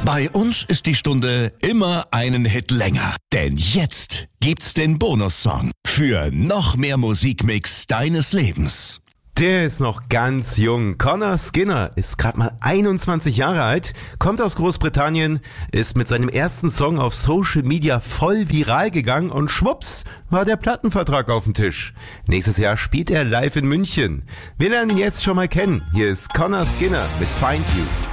Bei uns ist die Stunde immer einen Hit länger. Denn jetzt gibt's den Bonussong für noch mehr Musikmix deines Lebens. Der ist noch ganz jung. Conor Skinner ist gerade mal 21 Jahre alt, kommt aus Großbritannien, ist mit seinem ersten Song auf Social Media voll viral gegangen und schwupps war der Plattenvertrag auf dem Tisch. Nächstes Jahr spielt er live in München. Wir lernen ihn jetzt schon mal kennen. Hier ist Conor Skinner mit Find You.